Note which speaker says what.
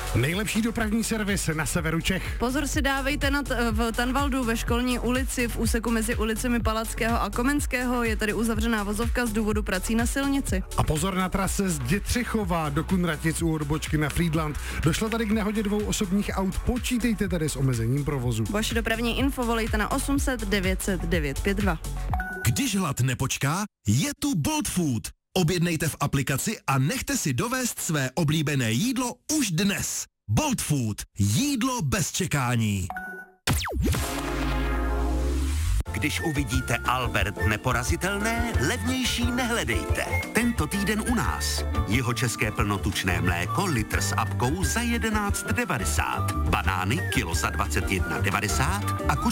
Speaker 1: Nejlepší dopravní servis na severu Čech.
Speaker 2: Pozor si dávejte v Tanvaldu ve Školní ulici v úseku mezi ulicemi Palackého a Komenského. Je tady uzavřená vozovka z důvodu prací na silnici.
Speaker 1: A pozor na trase z Dětřichova do Kunratic u odbočky na Friedland. Došlo tady k nehodě 2 osobních aut. Počítejte tady s omezením provozu.
Speaker 2: Vaše dopravní info volejte na 800 900 952.
Speaker 3: Když hlad nepočká, je tu Bolt Food. Objednejte v aplikaci a nechte si dovést své oblíbené jídlo už dnes. Bolt Food. Jídlo bez čekání.
Speaker 4: Když uvidíte Albert neporazitelné, levnější nehledejte. Tento týden u nás. Jihočeské plnotučné mléko litr s apkou za 11,90. Banány kilo za 21,90 a